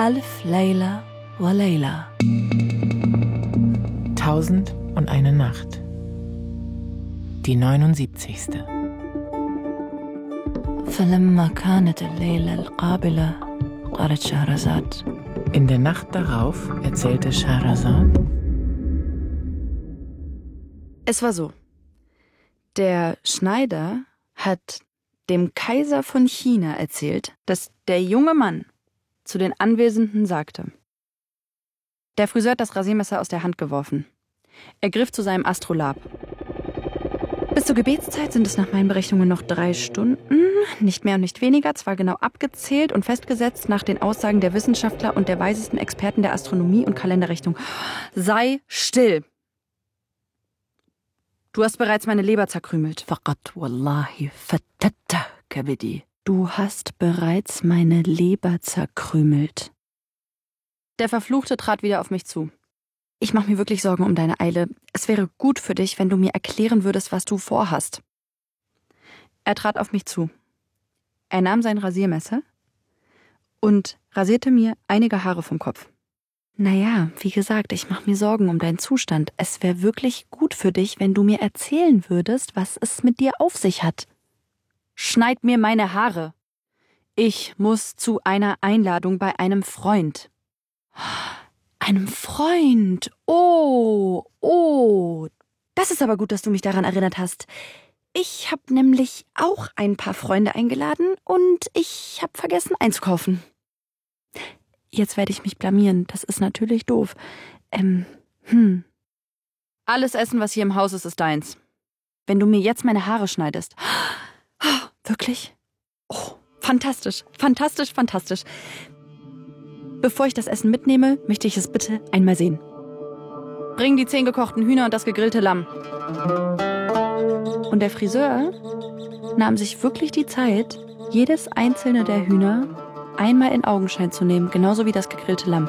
ألف ليلة وليلة. 1001 Nacht. Die 79. فلما كانت الليلة القابلة قالت شهرزاد. In der Nacht darauf erzählte Scheherazade: Es war so. Der Schneider hat dem Kaiser von China erzählt, dass der junge Mann zu den Anwesenden sagte: Der Friseur hat das Rasiermesser aus der Hand geworfen. Er griff zu seinem Astrolabe. Bis zur Gebetszeit sind es nach meinen Berechnungen noch 3 Stunden, nicht mehr und nicht weniger, zwar genau abgezählt und festgesetzt nach den Aussagen der Wissenschaftler und der weisesten Experten der Astronomie und Kalenderrechnung. Sei still! Du hast bereits meine Leber zerkrümelt. فقط والله فتت كبدي. Du hast bereits meine Leber zerkrümelt. Der Verfluchte trat wieder auf mich zu. Ich mache mir wirklich Sorgen um deine Eile. Es wäre gut für dich, wenn du mir erklären würdest, was du vorhast. Er trat auf mich zu. Er nahm sein Rasiermesser und rasierte mir einige Haare vom Kopf. Naja, wie gesagt, ich mache mir Sorgen um deinen Zustand. Es wäre wirklich gut für dich, wenn du mir erzählen würdest, was es mit dir auf sich hat. Schneid mir meine Haare. Ich muss zu einer Einladung bei einem Freund. Einem Freund? Oh. Das ist aber gut, dass du mich daran erinnert hast. Ich habe nämlich auch ein paar Freunde eingeladen und ich habe vergessen einzukaufen. Jetzt werde ich mich blamieren. Das ist natürlich doof. Alles Essen, was hier im Haus ist, ist deins. Wenn du mir jetzt meine Haare schneidest. Wirklich? Oh, fantastisch. Bevor ich das Essen mitnehme, möchte ich es bitte einmal sehen. Bring die 10 gekochten Hühner und das gegrillte Lamm. Und der Friseur nahm sich wirklich die Zeit, jedes einzelne der Hühner einmal in Augenschein zu nehmen, genauso wie das gegrillte Lamm.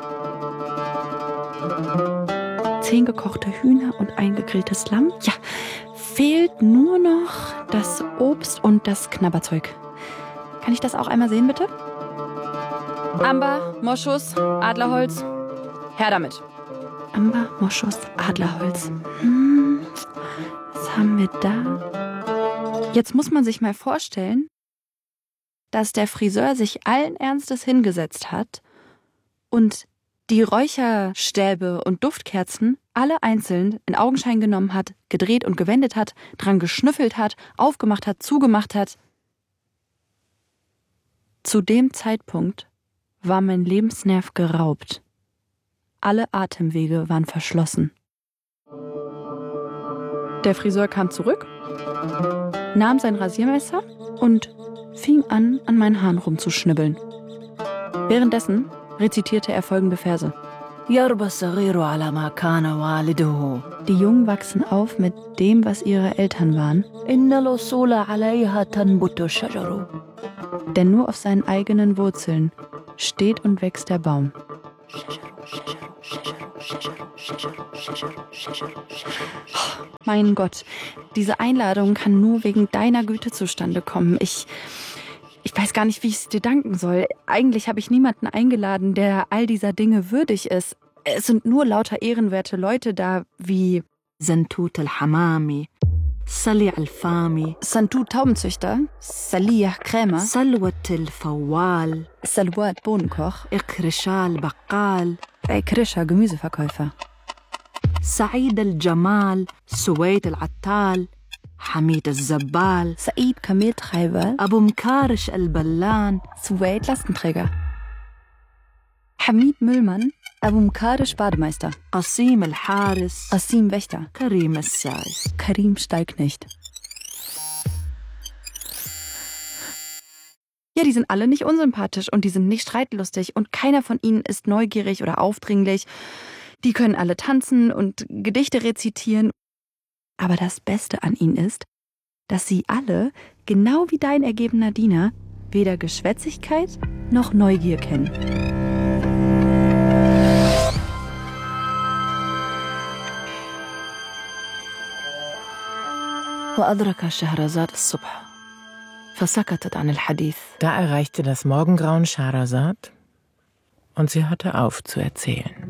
10 gekochte Hühner und ein gegrilltes Lamm? Ja, fehlt nur noch das Obst und das Knabberzeug. Kann ich das auch einmal sehen, bitte? Amber, Moschus, Adlerholz. Her damit. Amber, Moschus, Adlerholz. Was haben wir da? Jetzt muss man sich mal vorstellen, dass der Friseur sich allen Ernstes hingesetzt hat und die Räucherstäbe und Duftkerzen alle einzeln in Augenschein genommen hat, gedreht und gewendet hat, dran geschnüffelt hat, aufgemacht hat, zugemacht hat. Zu dem Zeitpunkt war mein Lebensnerv geraubt. Alle Atemwege waren verschlossen. Der Friseur kam zurück, nahm sein Rasiermesser und fing an meinen Haaren rumzuschnibbeln. Währenddessen rezitierte er folgende Verse. يربى الصغير على ما كان والده. Die Jungen wachsen auf mit dem, was ihre Eltern waren. إن الأصول عليها تنبت الشجر. Denn nur auf seinen eigenen Wurzeln steht und wächst der Baum. Mein Gott, diese Einladung kann nur wegen deiner Güte zustande kommen. Ich weiß gar nicht, wie ich es dir danken soll. Eigentlich habe ich niemanden eingeladen, der all dieser Dinge würdig ist. Es sind nur lauter ehrenwerte Leute da, wie زنتوت الحمامي صليع الفامي Santut Taubenzüchter, Salih Krämer, سلوة الفوال Salwat Bohnenkoch, إقرشا البقال Krisha Gemüseverkäufer, سعيد الجمال سويد العتال حميد الزبال Said Kameltreiber, أبو مكارش البلان Suwaid Lastenträger, Hamid Müllmann, Abu Mkarish Bademeister, قسيم الحارس Asim Wächter, كريم الساي. Karim Stallknecht. Ja, die sind alle nicht unsympathisch und die sind nicht streitlustig und keiner von ihnen ist neugierig oder aufdringlich. Die können alle tanzen und Gedichte rezitieren. Aber das Beste an ihnen ist, dass sie alle, genau wie dein ergebener Diener, weder Geschwätzigkeit noch Neugier kennen. وأدرك شهرزاد الصبح فسكتت عن الحديث. Da erreichte das Morgengrauen Scheherazade und sie hörte auf zu erzählen.